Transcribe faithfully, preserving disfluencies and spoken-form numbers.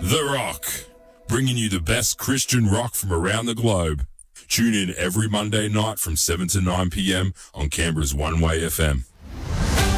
The Rock, bringing you the best Christian rock from around the globe. Tune in every Monday night from seven to nine p m on Canberra's One Way F M.